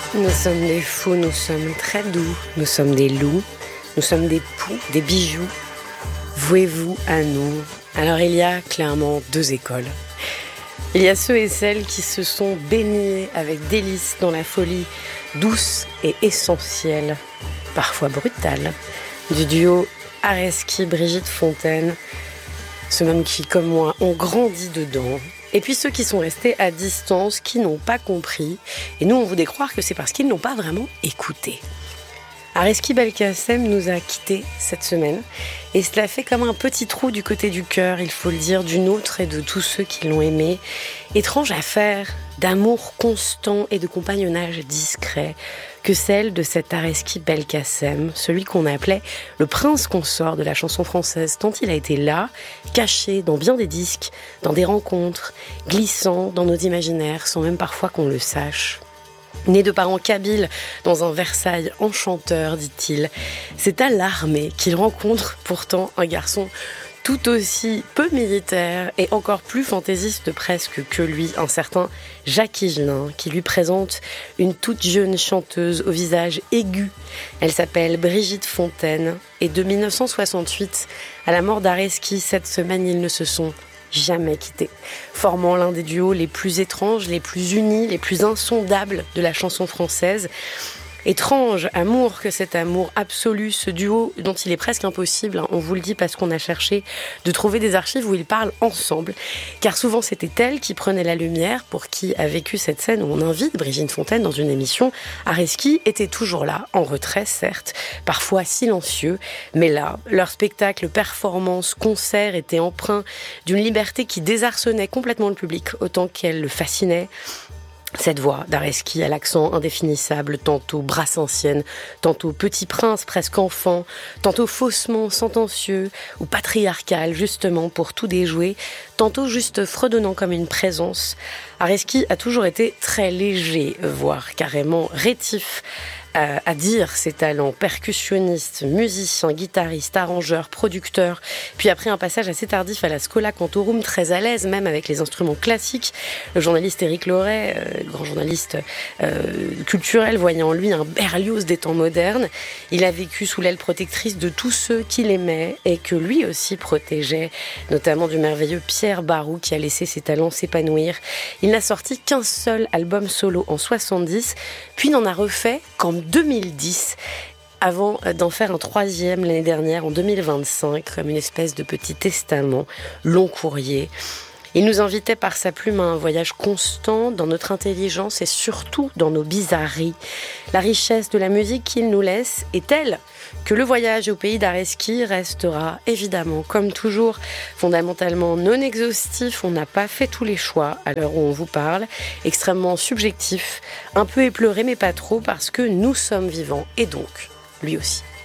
Nous sommes des fous, nous sommes très doux, nous sommes des loups, nous sommes des poux, des bijoux. Vouez-vous à nous. Alors il y a clairement deux écoles. Il y a ceux et celles qui se sont baignés avec délice dans la folie douce et essentielle, parfois brutale, du duo Areski-Brigitte Fontaine, ceux mêmes qui, comme moi, ont grandi dedans. Et puis ceux qui sont restés à distance, qui n'ont pas compris. Et nous, on voudrait croire que c'est parce qu'ils n'ont pas vraiment écouté. Areski Belkacem nous a quittés cette semaine. Et cela fait comme un petit trou du côté du cœur, il faut le dire, du nôtre et de tous ceux qui l'ont aimé. Étrange affaire d'amour constant et de compagnonnage discret que celle de cet Areski Belkacem, celui qu'on appelait le prince consort de la chanson française, tant il a été là, caché dans bien des disques, dans des rencontres, glissant dans nos imaginaires, sans même parfois qu'on le sache. Né de parents kabyles dans un Versailles enchanteur, dit-il, c'est à l'armée qu'il rencontre pourtant un garçon tout aussi peu militaire et encore plus fantaisiste presque que lui, un certain Jacques Higelin, qui lui présente une toute jeune chanteuse au visage aigu. Elle s'appelle Brigitte Fontaine et de 1968 à la mort d'Areski, cette semaine, ils ne se sont jamais quittés, formant l'un des duos les plus étranges, les plus unis, les plus insondables de la chanson française. Étrange amour que cet amour absolu, ce duo dont il est presque impossible, on vous le dit parce qu'on a cherché de trouver des archives où ils parlent ensemble, car souvent c'était elle qui prenait la lumière, pour qui a vécu cette scène où on invite Brigitte Fontaine dans une émission. Areski était toujours là, en retrait certes, parfois silencieux, mais là, leur spectacle, performance, concert était empreint d'une liberté qui désarçonnait complètement le public, autant qu'elle le fascinait. Cette voix d'Areski à l'accent indéfinissable, tantôt brassensienne, tantôt petit prince presque enfant, tantôt faussement sentencieux ou patriarcal justement pour tout déjouer, tantôt juste fredonnant comme une présence. Areski a toujours été très léger, voire carrément rétif à dire ses talents, percussionniste, musicien, guitariste, arrangeur, producteur, puis après un passage assez tardif à la Schola Cantorum, très à l'aise même avec les instruments classiques, le journaliste Éric Loret, grand journaliste culturel, voyant en lui un Berlioz des temps modernes. Il a vécu sous l'aile protectrice de tous ceux qu'il aimait et que lui aussi protégeait, notamment du merveilleux Pierre Barou qui a laissé ses talents s'épanouir. Il n'a sorti qu'un seul album solo en 70, puis n'en a refait qu'en 2010, avant d'en faire un troisième l'année dernière, en 2025, comme une espèce de petit testament, long courrier. Il nous invitait par sa plume à un voyage constant dans notre intelligence et surtout dans nos bizarreries. La richesse de la musique qu'il nous laisse est telle que le voyage au pays d'Areski restera évidemment, comme toujours, fondamentalement non exhaustif. On n'a pas fait tous les choix à l'heure où on vous parle, extrêmement subjectif, un peu éploré mais pas trop parce que nous sommes vivants et donc lui aussi.